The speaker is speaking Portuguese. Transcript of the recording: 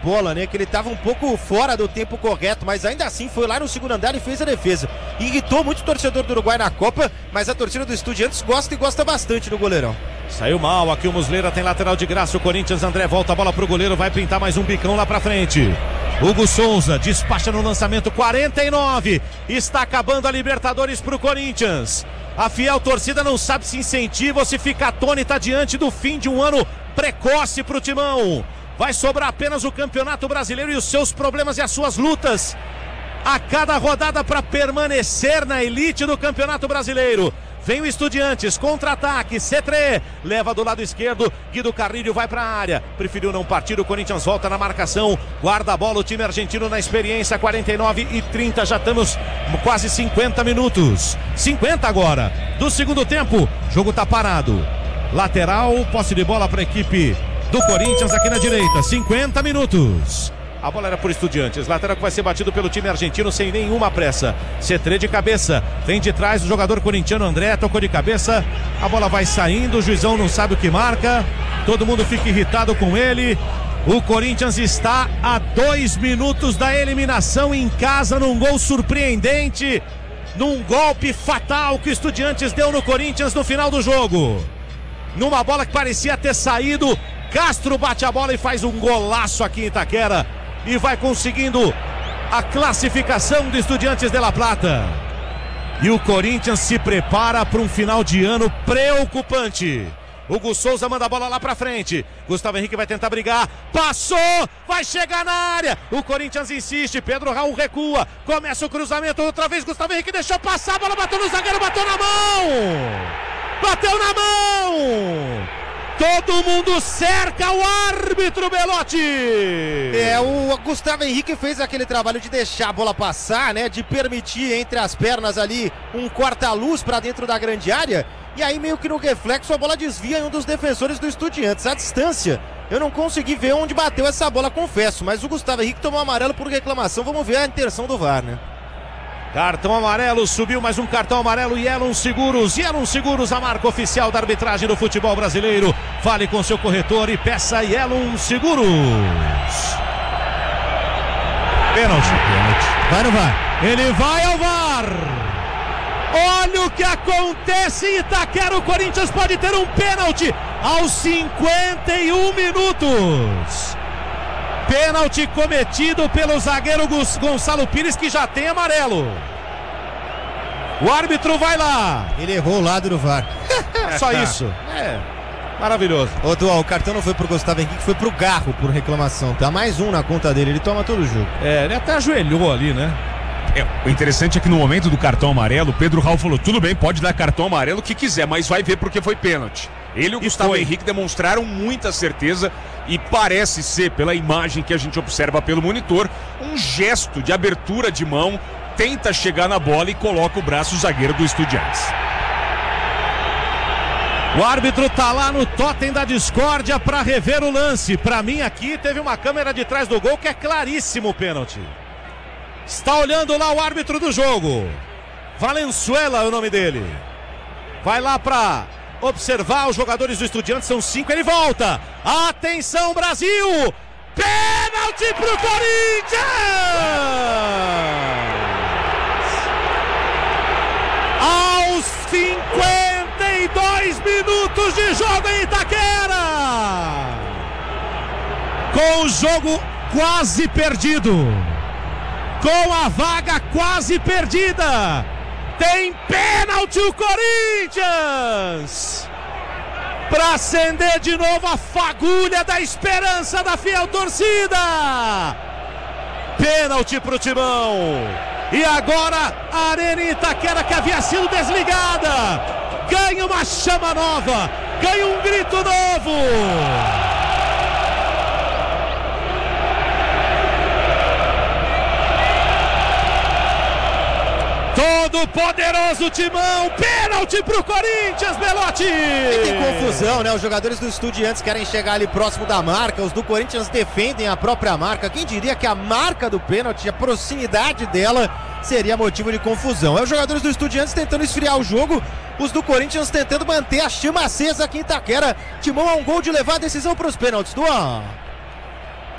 bola, né? Que ele estava um pouco fora do tempo correto, mas ainda assim foi lá no segundo andar e fez a defesa. Irritou muito o torcedor do Uruguai na Copa, mas a torcida do Estudiantes gosta e gosta bastante do goleirão. Saiu mal aqui o Muslera, tem lateral de graça o Corinthians. André volta a bola pro goleiro, vai pintar mais um bicão lá pra frente. Hugo Souza despacha no lançamento, 49. Está acabando a Libertadores pro Corinthians. A fiel torcida não sabe se incentiva ou se fica atônita diante do fim de um ano precoce pro Timão. Vai sobrar apenas o Campeonato Brasileiro e os seus problemas e as suas lutas a cada rodada para permanecer na elite do Campeonato Brasileiro. Vem o Estudiantes, contra-ataque, C3, leva do lado esquerdo, Guido Carrilho vai para a área, preferiu não partir, o Corinthians volta na marcação, guarda a bola, o time argentino na experiência, 49:30, já estamos quase 50 minutos, 50 agora, do segundo tempo, jogo tá parado, lateral, posse de bola para a equipe do Corinthians aqui na direita, 50 minutos. A bola era por Estudiantes, lateral que vai ser batido pelo time argentino sem nenhuma pressa. C3 de cabeça, vem de trás o jogador corintiano André, tocou de cabeça, a bola vai saindo, o juizão não sabe o que marca, todo mundo fica irritado com ele. O Corinthians está a 2 minutos da eliminação em casa, num gol surpreendente, num golpe fatal que o Estudiantes deu no Corinthians no final do jogo. Numa bola que parecia ter saído, Castro bate a bola e faz um golaço aqui em Itaquera. E vai conseguindo a classificação do Estudiantes de La Plata. E o Corinthians se prepara para um final de ano preocupante. Hugo Souza manda a bola lá pra frente. Gustavo Henrique vai tentar brigar. Passou, vai chegar na área. O Corinthians insiste, Pedro Raul recua. Começa o cruzamento outra vez. Gustavo Henrique deixou passar, a bola bateu no zagueiro, bateu na mão. Bateu na mão. Todo mundo cerca o árbitro, Belotti. O Gustavo Henrique fez aquele trabalho de deixar a bola passar, né? De permitir entre as pernas ali um corta-luz para dentro da grande área. E aí meio que no reflexo a bola desvia em um dos defensores do Estudiantes. A distância, eu não consegui ver onde bateu essa bola, confesso. Mas o Gustavo Henrique tomou amarelo por reclamação. Vamos ver a intenção do VAR, né? Cartão amarelo, subiu mais um cartão amarelo. Yellow Seguros, a marca oficial da arbitragem do futebol brasileiro. Fale com seu corretor e peça Yellow Seguros. Pênalti. Vai no VAR. Ele vai ao VAR. Olha o que acontece em Itaquera. O Corinthians pode ter um pênalti aos 51 minutos. Pênalti cometido pelo zagueiro Gonçalo Pires, que já tem amarelo. O árbitro vai lá. Ele errou o lado do VAR. Só isso. Maravilhoso. Ô, Dual, o cartão não foi pro Gustavo Henrique, foi pro Garro por reclamação. Tá mais um na conta dele, ele toma todo o jogo. Ele até ajoelhou ali, né? O interessante é que no momento do cartão amarelo, o Pedro Raul falou, tudo bem, pode dar cartão amarelo o que quiser, mas vai ver porque foi pênalti. Ele e o Gustavo Henrique demonstraram muita certeza e parece ser, pela imagem que a gente observa pelo monitor, um gesto de abertura de mão, tenta chegar na bola e coloca o braço zagueiro do Estudiantes. O árbitro tá lá no totem da discórdia para rever o lance. Para mim aqui teve uma câmera de trás do gol que é claríssimo o pênalti. Está olhando lá o árbitro do jogo. Valenzuela é o nome dele. Vai lá para observar os jogadores do Estudiantes, são 5, ele volta. Atenção, Brasil! Pênalti pro Corinthians! Aos 52 minutos de jogo em Itaquera! Com o jogo quase perdido, com a vaga quase perdida, tem pênalti o Corinthians para acender de novo a fagulha da esperança da fiel torcida. Pênalti pro Timão. E agora a Arena Itaquera, que havia sido desligada, ganha uma chama nova, ganha um grito novo. Todo poderoso Timão, pênalti pro Corinthians, Belotti! E tem confusão, né? Os jogadores do Estudiantes querem chegar ali próximo da marca, os do Corinthians defendem a própria marca. Quem diria que a marca do pênalti, a proximidade dela, seria motivo de confusão? É os jogadores do Estudiantes tentando esfriar o jogo, os do Corinthians tentando manter a chama acesa aqui em Itaquera. Timão a um gol de levar a decisão para os pênaltis, Duan.